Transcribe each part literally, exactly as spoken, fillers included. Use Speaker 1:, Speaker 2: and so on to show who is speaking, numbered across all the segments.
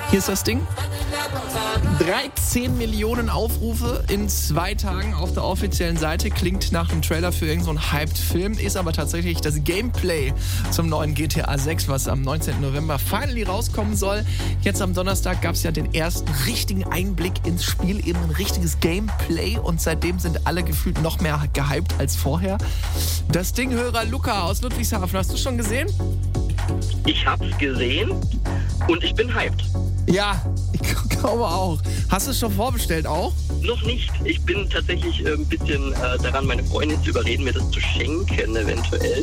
Speaker 1: Hier ist das Ding. dreizehn Millionen Aufrufe in zwei Tagen auf der offiziellen Seite. Klingt nach einem Trailer für irgendeinen so Hyped-Film, ist aber tatsächlich das Gameplay zum neuen G T A sechs, was am neunzehnten November finally rauskommen soll. Jetzt am Donnerstag gab es ja den ersten richtigen Einblick ins Spiel, eben ein richtiges Gameplay, und seitdem sind alle gefühlt noch mehr gehypt als vorher. Das Ding-Hörer Luca aus Ludwigshafen, hast du schon gesehen?
Speaker 2: Ich hab's gesehen und ich bin hyped.
Speaker 1: Ja, ich glaube auch. Hast du es schon vorbestellt auch?
Speaker 2: Noch nicht. Ich bin tatsächlich äh, ein bisschen äh, daran, meine Freundin zu überreden, mir das zu schenken, eventuell.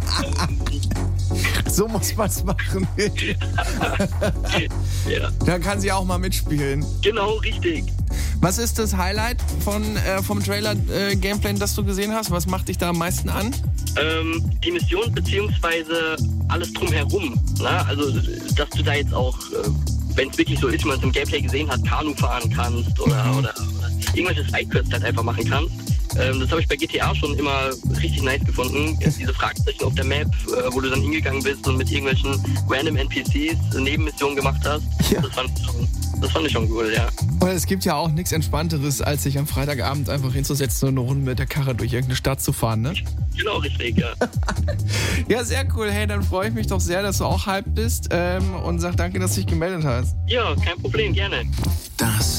Speaker 1: So muss man es machen.
Speaker 2: Ja.
Speaker 1: Dann kann sie auch mal mitspielen.
Speaker 2: Genau, richtig.
Speaker 1: Was ist das Highlight von, äh, vom Trailer-Gameplay, äh, das du gesehen hast? Was macht dich da am meisten an?
Speaker 2: Ähm, die Mission beziehungsweise alles drumherum. Na? Also, dass du da jetzt auch, äh, wenn es wirklich so ist, wie man es im Gameplay gesehen hat, Kanu fahren kannst oder, mhm. oder, oder irgendwelche Sidequests halt einfach machen kannst. Ähm, das habe ich bei G T A schon immer richtig nice gefunden. Diese Fragezeichen auf der Map, äh, wo du dann hingegangen bist und mit irgendwelchen random N P Cs Nebenmissionen gemacht hast. Ja. Das fand ich schon, das fand ich schon cool, ja.
Speaker 1: Und es gibt ja auch nichts Entspannteres, als sich am Freitagabend einfach hinzusetzen und eine Runde mit der Karre durch irgendeine Stadt zu fahren, ne?
Speaker 2: Genau, richtig, ja.
Speaker 1: Ja, sehr cool. Hey, dann freue ich mich doch sehr, dass du auch hyped bist, ähm, und sag danke, dass du dich gemeldet hast.
Speaker 2: Ja, kein Problem, gerne.
Speaker 3: Das